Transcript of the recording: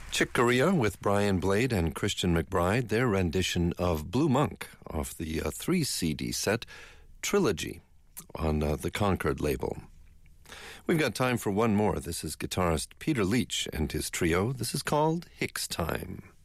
Chick Corea with Brian Blade and Christian McBride, their rendition of Blue Monk off the 3-CD set Trilogy on the Concord label. We've got time for one more. This is guitarist Peter Leach and his trio. This is called Hicks Time.